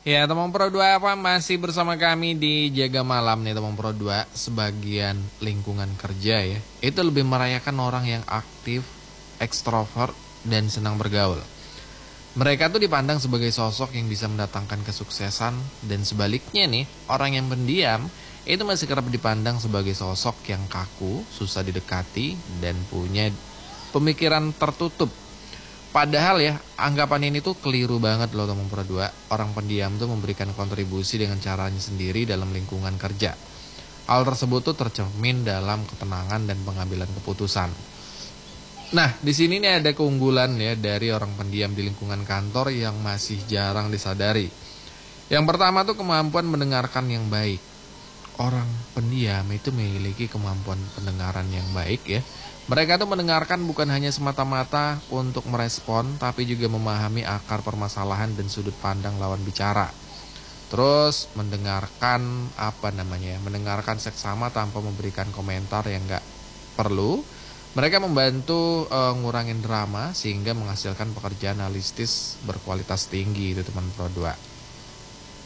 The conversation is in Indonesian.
Ya, teman Pro 2 apa masih bersama kami di Jaga Malam nih teman Pro 2. Sebagian lingkungan kerja ya, itu lebih merayakan orang yang aktif, ekstrovert, dan senang bergaul. Mereka tuh dipandang sebagai sosok yang bisa mendatangkan kesuksesan, dan sebaliknya nih, orang yang pendiam itu masih kerap dipandang sebagai sosok yang kaku, susah didekati, dan punya pemikiran tertutup. Padahal ya, anggapan ini tuh keliru banget loh teman Pro 2. Orang pendiam tuh memberikan kontribusi dengan caranya sendiri dalam lingkungan kerja. Hal tersebut tuh tercermin dalam ketenangan dan pengambilan keputusan. Nah, di sini nih ada keunggulan ya dari orang pendiam di lingkungan kantor yang masih jarang disadari. Yang pertama tuh kemampuan mendengarkan yang baik. Orang pendiam itu memiliki kemampuan pendengaran yang baik ya. Mereka tuh mendengarkan bukan hanya semata-mata untuk merespon, tapi juga memahami akar permasalahan dan sudut pandang lawan bicara. Terus mendengarkan mendengarkan seksama tanpa memberikan komentar yang nggak perlu. Mereka membantu ngurangin drama sehingga menghasilkan pekerjaan analitis berkualitas tinggi itu teman Pro 2.